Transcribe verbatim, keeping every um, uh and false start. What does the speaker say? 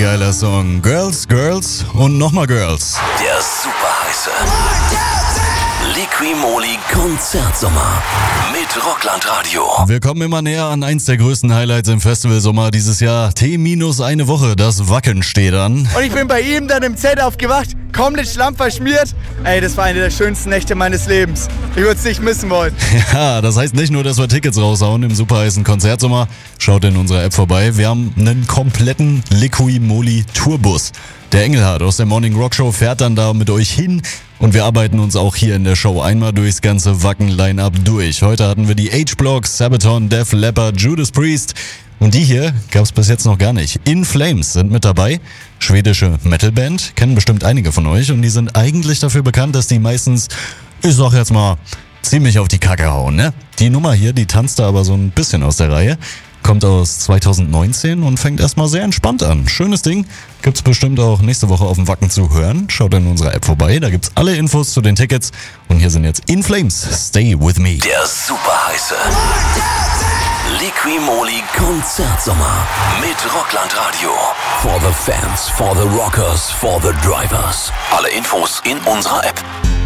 geiler Song. Girls, Girls und nochmal Girls. Der superheiße Liqui-Moly Konzertsommer mit Rockland Radio. Wir kommen immer näher an eins der größten Highlights im Festivalsommer dieses Jahr. T minus eine Woche, das Wacken steht an. Und ich bin bei ihm dann im Zelt aufgewacht, komplett schlammverschmiert. Ey, das war eine der schönsten Nächte meines Lebens. Ich würde es nicht missen wollen. Ja, das heißt nicht nur, dass wir Tickets raushauen im superheißen Konzertsommer. Schaut in unserer App vorbei. Wir haben einen kompletten Liqui-Moly Tourbus. Der Engelhardt aus der Morning Rock Show fährt dann da mit euch hin und wir arbeiten uns auch hier in der Show einmal durchs ganze Wacken-Line-Up durch. Heute hatten wir die H-Block, Sabaton, Def Leppard, Judas Priest und die hier gab es bis jetzt noch gar nicht. In Flames sind mit dabei, schwedische Metalband, kennen bestimmt einige von euch und die sind eigentlich dafür bekannt, dass die meistens, ich sag jetzt mal, ziemlich auf die Kacke hauen, ne? Die Nummer hier, die tanzt da aber so ein bisschen aus der Reihe. Kommt aus zweitausendneunzehn und fängt erstmal sehr entspannt an. Schönes Ding. Gibt's bestimmt auch nächste Woche auf dem Wacken zu hören. Schaut in unserer App vorbei, da gibt's alle Infos zu den Tickets. Und hier sind jetzt In Flames, Stay With Me. Der superheiße Liqui-Moly Konzertsommer mit Rockland Radio. For the fans, for the rockers, for the drivers. Alle Infos in unserer App.